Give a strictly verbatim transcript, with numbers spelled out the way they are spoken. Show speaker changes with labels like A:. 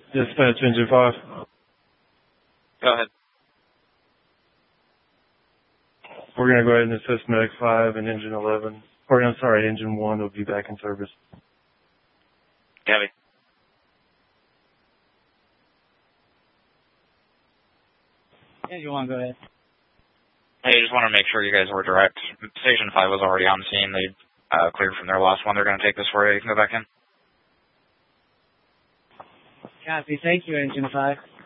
A: Dispatch engine five.
B: Go ahead.
A: We're going to go ahead and assist Medic five and engine eleven. Or, I'm sorry, engine one will be back in service.
B: Copy.
C: Engine one, go ahead.
B: Hey, just want to make sure you guys were direct. Station five was already on scene. They uh, cleared from their last one. They're going to take this for you. You can go back in.
C: Copy. Thank you, Engine five.